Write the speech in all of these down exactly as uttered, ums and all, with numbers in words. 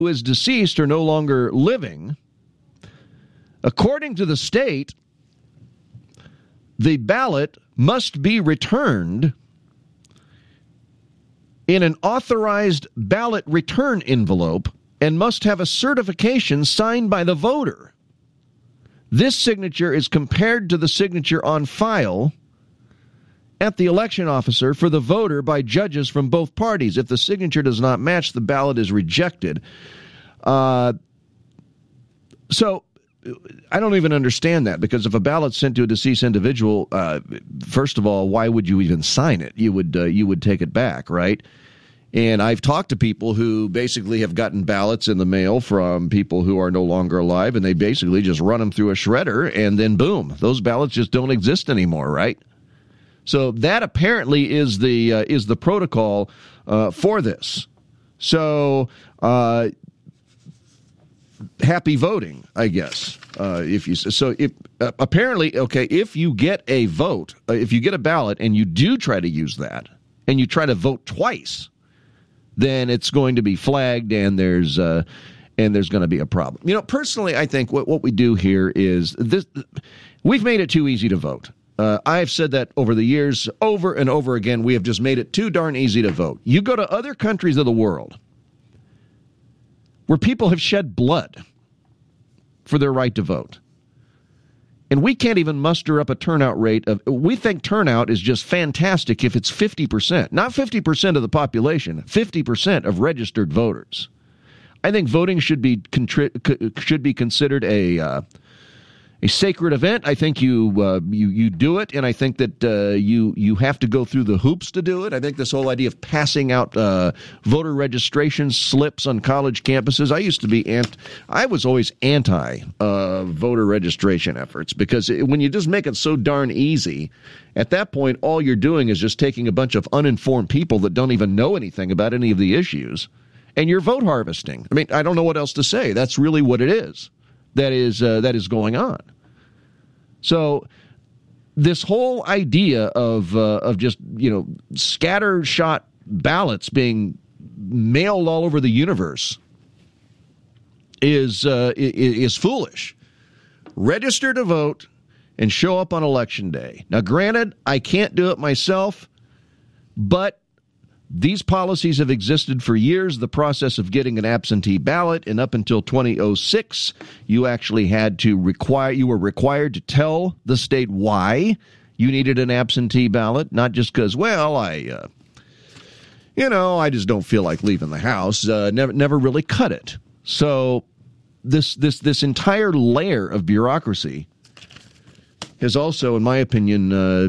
who is deceased or no longer living, according to the state, the ballot must be returned in an authorized ballot return envelope and must have a certification signed by the voter. This signature is compared to the signature on file at the election officer for the voter by judges from both parties. If the signature does not match, the ballot is rejected. Uh, so I don't even understand that, because if a ballot's sent to a deceased individual, uh, first of all, why would you even sign it? You would uh, you would take it back, right? And I've talked to people who basically have gotten ballots in the mail from people who are no longer alive, and they basically just run them through a shredder, and then boom, those ballots just don't exist anymore, right? So that apparently is the uh, is the protocol uh, for this. So uh, happy voting, I guess. Uh, if you so if uh, apparently okay, if you get a vote, uh, if you get a ballot, and you do try to use that, and you try to vote twice, then it's going to be flagged, and there's uh, and there's going to be a problem. You know, personally, I think what what we do here is this: we've made it too easy to vote. Uh, I've said that over the years, over and over again. We have just made it too darn easy to vote. You go to other countries of the world where people have shed blood for their right to vote, and we can't even muster up a turnout rate of, we think turnout is just fantastic if it's fifty percent. Not fifty percent of the population, fifty percent of registered voters. I think voting should be contri- should be considered a uh, a sacred event. I think you uh, you you do it, and I think that uh, you you have to go through the hoops to do it. I think this whole idea of passing out uh, voter registration slips on college campuses. I used to be ant. I was always anti uh, voter registration efforts, because it, when you just make it so darn easy, at that point all you're doing is just taking a bunch of uninformed people that don't even know anything about any of the issues, and you're vote harvesting. I mean, I don't know what else to say. That's really what it is. That is uh, that is going on. So this whole idea of uh, of just, you know, scattershot ballots being mailed all over the universe is uh, is foolish. Register to vote and show up on Election Day. Now, granted, I can't do it myself, but these policies have existed for years. The process of getting an absentee ballot, and up until two thousand six, you actually had to require, you were required to tell the state why you needed an absentee ballot, not just because, well, I, uh, you know, I just don't feel like leaving the house. Uh, never, never really cut it. So this, this, this entire layer of bureaucracy has also, in my opinion, uh,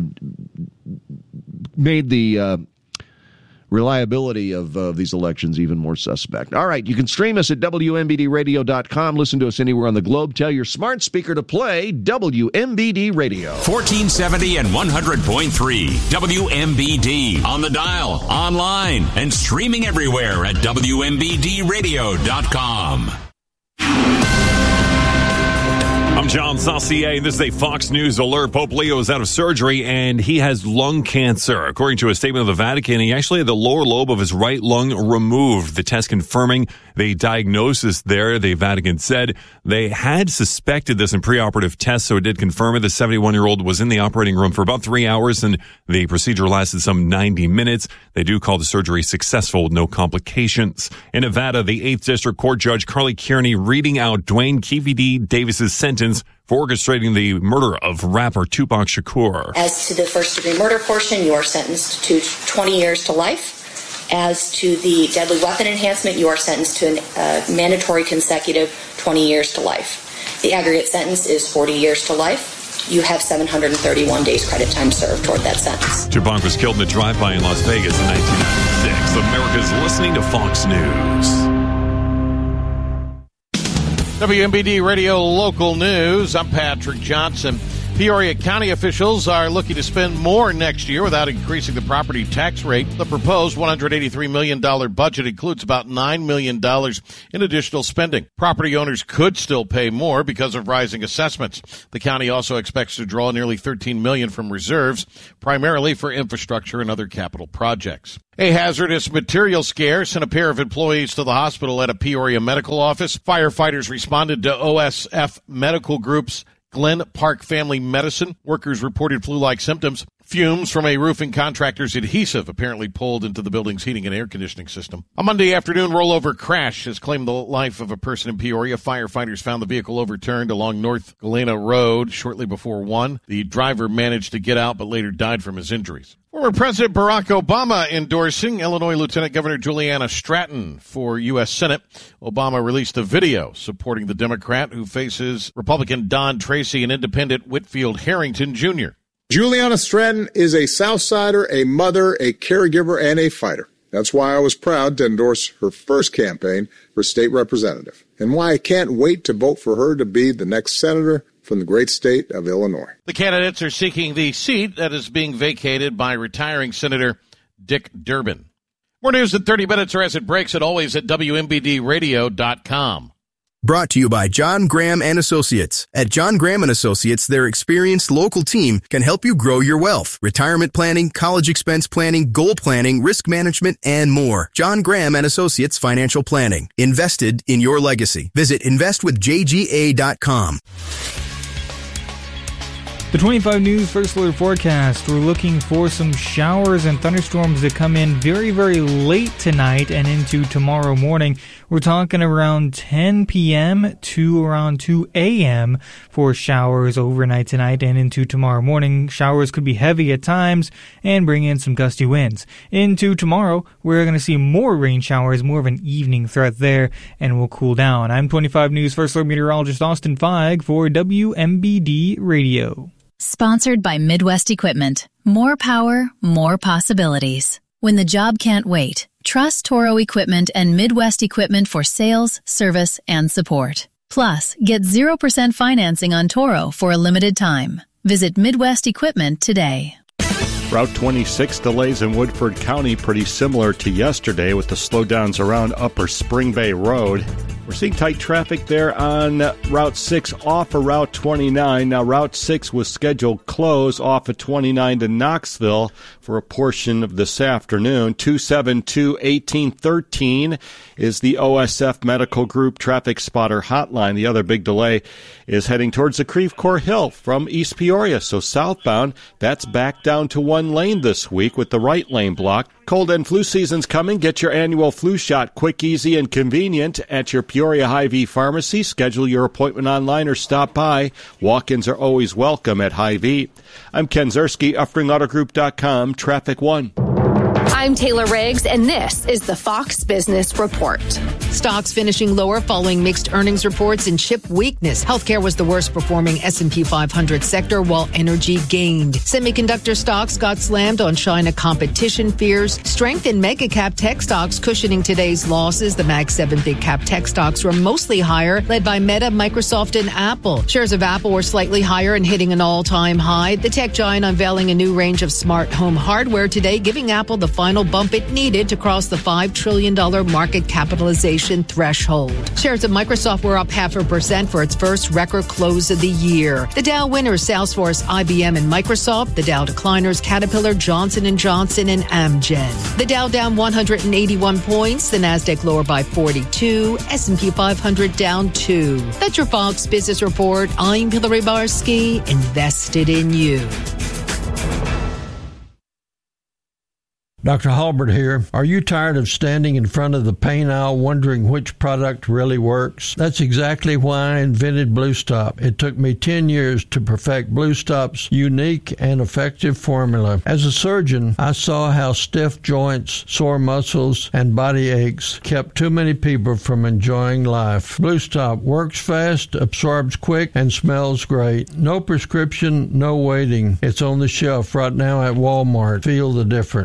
made the uh, reliability of uh, these elections even more suspect. All right, you can stream us at W M B D radio dot com. Listen to us anywhere on the globe. Tell your smart speaker to play W M B D Radio. fourteen seventy and one hundred point three W M B D. On the dial, online, and streaming everywhere at W M B D radio dot com. I'm John Saucier. This is a Fox News alert. Pope Leo is out of surgery, and he has lung cancer. According to a statement of the Vatican, he actually had the lower lobe of his right lung removed. The test confirming the diagnosis there, the Vatican said they had suspected this in preoperative tests, so it did confirm it. The seventy-one-year-old was in the operating room for about three hours, and the procedure lasted some ninety minutes. They do call the surgery successful with no complications. In Nevada, the eighth District Court Judge Carly Kearney reading out Dwayne Keefe D. Davis's sentence for orchestrating the murder of rapper Tupac Shakur. As to the first-degree murder portion, you are sentenced to twenty years to life. As to the deadly weapon enhancement, you are sentenced to a uh, mandatory consecutive twenty years to life. The aggregate sentence is forty years to life. You have seven hundred thirty-one days credit time served toward that sentence. Tupac was killed in a drive-by in Las Vegas in nineteen ninety-six. America's listening to Fox News. W M B D Radio Local News. I'm Patrick Johnson. Peoria County officials are looking to spend more next year without increasing the property tax rate. The proposed one hundred eighty-three million dollars budget includes about nine million dollars in additional spending. Property owners could still pay more because of rising assessments. The county also expects to draw nearly thirteen million dollars from reserves, primarily for infrastructure and other capital projects. A hazardous material scare sent a pair of employees to the hospital at a Peoria medical office. Firefighters responded to O S F Medical Group's Glen Park Family Medicine. Workers reported flu-like symptoms. Fumes from a roofing contractor's adhesive apparently pulled into the building's heating and air conditioning system. A Monday afternoon rollover crash has claimed the life of a person in Peoria. Firefighters found the vehicle overturned along North Galena Road shortly before one. The driver managed to get out but later died from his injuries. Former President Barack Obama endorsing Illinois Lieutenant Governor Juliana Stratton for U S Senate. Obama released a video supporting the Democrat who faces Republican Don Tracy and Independent Whitfield Harrington Junior Juliana Stratton is a Southsider, a mother, a caregiver, and a fighter. That's why I was proud to endorse her first campaign for state representative, and why I can't wait to vote for her to be the next senator from the great state of Illinois. The candidates are seeking the seat that is being vacated by retiring Senator Dick Durbin. More news in thirty minutes or as it breaks, and always at W M B D radio dot com. Brought to you by John Graham and Associates. At John Graham and Associates, their experienced local team can help you grow your wealth. Retirement planning, college expense planning, goal planning, risk management, and more. John Graham and Associates Financial Planning. Invested in your legacy. Visit invest with J G A dot com. The twenty-five News First Alert Forecast. We're looking for some showers and thunderstorms to come in very, very late tonight and into tomorrow morning. We're talking around ten p.m. to around two a.m. for showers overnight tonight and into tomorrow morning. Showers could be heavy at times and bring in some gusty winds. Into tomorrow, we're going to see more rain showers, more of an evening threat there, and we'll cool down. I'm twenty-five News First Alert Meteorologist Austin Feig for W M B D Radio. Sponsored by Midwest Equipment. More power, more possibilities. When the job can't wait, trust Toro Equipment and Midwest Equipment for sales, service, and support. Plus, get zero percent financing on Toro for a limited time. Visit Midwest Equipment today. Route twenty-six delays in Woodford County pretty similar to yesterday with the slowdowns around Upper Spring Bay Road. We're seeing tight traffic there on Route six off of Route twenty-nine. Now, Route six was scheduled close off of twenty-nine to Knoxville for a portion of this afternoon. two seven two, one eight one three is the O S F Medical Group Traffic Spotter hotline. The other big delay is heading towards the Creve Coeur Hill from East Peoria. So southbound, that's back down to one lane this week with the right lane blocked. Cold and flu season's coming. Get your annual flu shot quick, easy, and convenient at your Peoria Hy-Vee pharmacy. Schedule your appointment online or stop by. Walk-ins are always welcome at Hy-Vee. I'm Ken Zerski, Uffring Auto Group dot com, Traffic One. I'm Taylor Riggs, and this is the Fox Business Report. Stocks finishing lower following mixed earnings reports and chip weakness. Healthcare was the worst performing S and P five hundred sector, while energy gained. Semiconductor stocks got slammed on China competition fears. Strength in mega cap tech stocks cushioning today's losses. The Mag seven big cap tech stocks were mostly higher, led by Meta, Microsoft, and Apple. Shares of Apple were slightly higher and hitting an all-time high. The tech giant unveiling a new range of smart home hardware today, giving Apple the final bump it needed to cross the five trillion dollars market capitalization threshold. Shares of Microsoft were up half a percent for its first record close of the year. The Dow winners, Salesforce, I B M, and Microsoft. The Dow decliners, Caterpillar, Johnson and Johnson, and Amgen. The Dow down one hundred eighty-one points. The Nasdaq lower by forty-two. S and P five hundred down two. That's your Fox Business Report. I'm Hillary Barsky, invested in you. Doctor Halbert here. Are you tired of standing in front of the pain aisle wondering which product really works? That's exactly why I invented Blue Stop. It took me ten years to perfect Blue Stop's unique and effective formula. As a surgeon, I saw how stiff joints, sore muscles, and body aches kept too many people from enjoying life. Blue Stop works fast, absorbs quick, and smells great. No prescription, no waiting. It's on the shelf right now at Walmart. Feel the difference.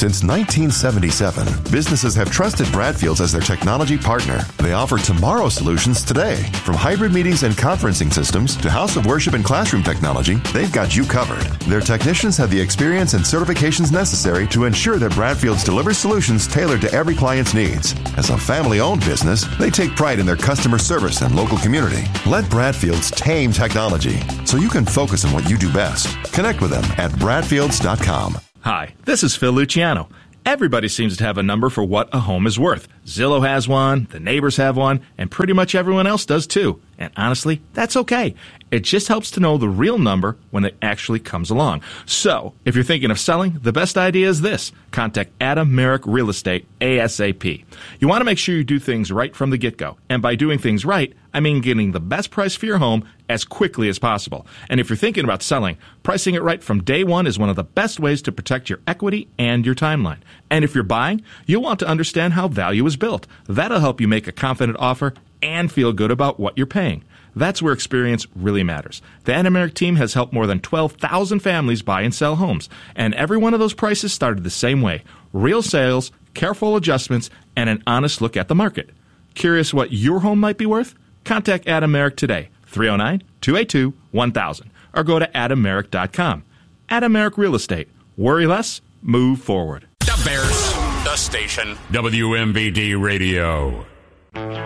Since nineteen seventy-seven, businesses have trusted Bradfield's as their technology partner. They offer tomorrow solutions today. From hybrid meetings and conferencing systems to house of worship and classroom technology, they've got you covered. Their technicians have the experience and certifications necessary to ensure that Bradfield's delivers solutions tailored to every client's needs. As a family-owned business, they take pride in their customer service and local community. Let Bradfield's tame technology so you can focus on what you do best. Connect with them at bradfields dot com. Hi, this is Phil Luciano. Everybody seems to have a number for what a home is worth. Zillow has one, the neighbors have one, and pretty much everyone else does too. And honestly, that's okay. It just helps to know the real number when it actually comes along. So, if you're thinking of selling, the best idea is this. Contact Adam Merrick Real Estate ASAP. You want to make sure you do things right from the get-go. And by doing things right, I mean getting the best price for your home as quickly as possible. And if you're thinking about selling, pricing it right from day one is one of the best ways to protect your equity and your timeline. And if you're buying, you'll want to understand how value is built. That'll help you make a confident offer and feel good about what you're paying. That's where experience really matters. The Adam Merrick team has helped more than twelve thousand families buy and sell homes, and every one of those prices started the same way. Real sales, careful adjustments, and an honest look at the market. Curious what your home might be worth? Contact Adam Merrick today, three oh nine, two eight two, one thousand, or go to adam merrick dot com. Adam Merrick Real Estate. Worry less, move forward. The Bears, the station, W M B D Radio.